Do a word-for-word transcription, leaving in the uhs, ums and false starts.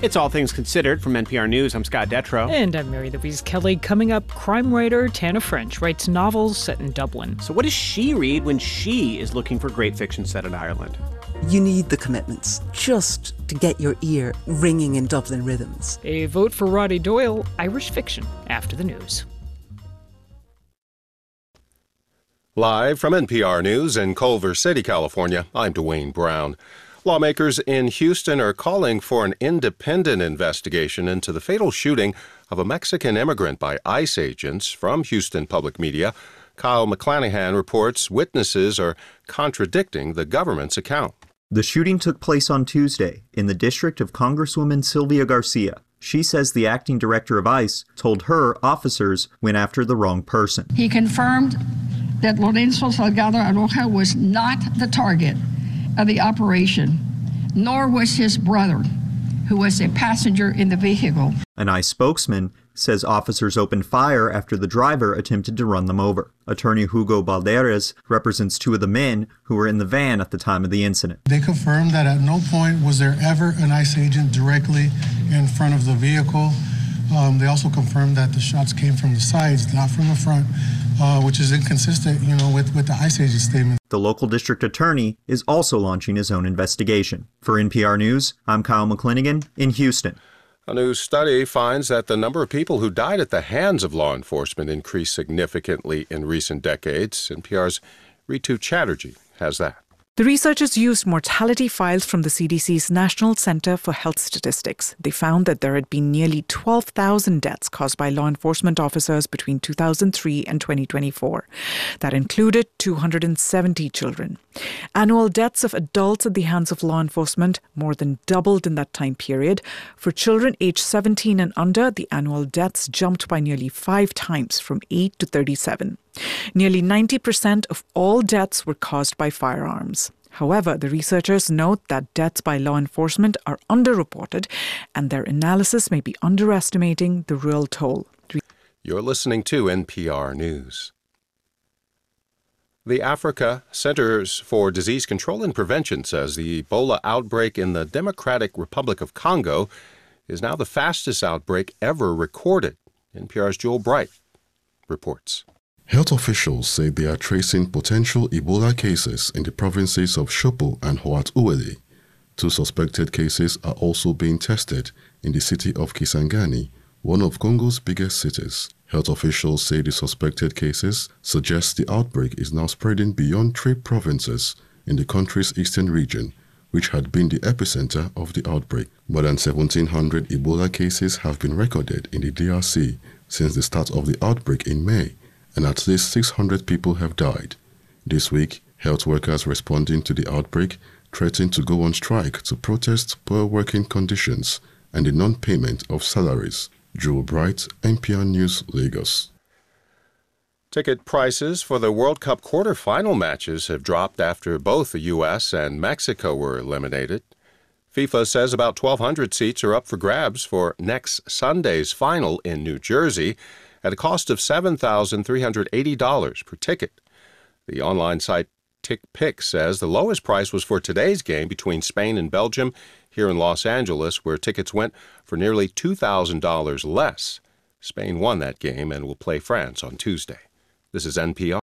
It's All Things Considered from N P R News. I'm Scott Detrow. And I'm Mary Louise Kelly. Coming up, crime writer Tana French writes novels set in Dublin. So what does she read when she is looking for great fiction set in Ireland? You need the commitments just to get your ear ringing in Dublin rhythms. A vote for Roddy Doyle, Irish fiction, after the news. Live from N P R News in Culver City, California, I'm Dwayne Brown. Lawmakers in Houston are calling for an independent investigation into the fatal shooting of a Mexican immigrant by ICE agents. From Houston Public Media, Kyle McClanahan reports witnesses are contradicting the government's account. The shooting took place on Tuesday in the district of Congresswoman Sylvia Garcia. She says the acting director of ICE told her officers went after the wrong person. He confirmed that Lorenzo Salgado Aroja was not the target of the operation, nor was his brother, who was a passenger in the vehicle. An ICE spokesman says officers opened fire after the driver attempted to run them over. Attorney Hugo Balderas represents two of the men who were in the van at the time of the incident. They confirmed that at no point was there ever an ICE agent directly in front of the vehicle. Um, they also confirmed that the shots came from the sides, not from the front, uh, which is inconsistent, you know, with, with the ICE agent statement. The local district attorney is also launching his own investigation. For N P R News, I'm Kyle McClanahan in Houston. A new study finds that the number of people who died at the hands of law enforcement increased significantly in recent decades. N P R's Ritu Chatterjee has that. The researchers used mortality files from the C D C's National Center for Health Statistics. They found that there had been nearly twelve thousand deaths caused by law enforcement officers between two thousand three and twenty twenty-four. That included two hundred seventy children. Annual deaths of adults at the hands of law enforcement more than doubled in that time period. For children aged seventeen and under, the annual deaths jumped by nearly five times, from eight to thirty-seven. Nearly ninety percent of all deaths were caused by firearms. However, the researchers note that deaths by law enforcement are underreported, and their analysis may be underestimating the real toll. You're listening to N P R News. The Africa Centers for Disease Control and Prevention says the Ebola outbreak in the Democratic Republic of Congo is now the fastest outbreak ever recorded. N P R's Joel Bright reports. Health officials say they are tracing potential Ebola cases in the provinces of Shopo and Hoat-Uele. Two suspected cases are also being tested in the city of Kisangani, one of Congo's biggest cities. Health officials say the suspected cases suggest the outbreak is now spreading beyond three provinces in the country's eastern region, which had been the epicenter of the outbreak. More than seventeen hundred Ebola cases have been recorded in the D R C since the start of the outbreak in May, and at least six hundred people have died. This week, health workers responding to the outbreak threatened to go on strike to protest poor working conditions and the non-payment of salaries. Joel Bright, N P R News, Lagos. Ticket prices for the World Cup quarterfinal matches have dropped after both the U S and Mexico were eliminated. FIFA says about twelve hundred seats are up for grabs for next Sunday's final in New Jersey at a cost of seven thousand three hundred eighty dollars per ticket. The online site TickPick says the lowest price was for today's game between Spain and Belgium here in Los Angeles, where tickets went for nearly two thousand dollars less. Spain won that game and will play France on Tuesday. This is N P R.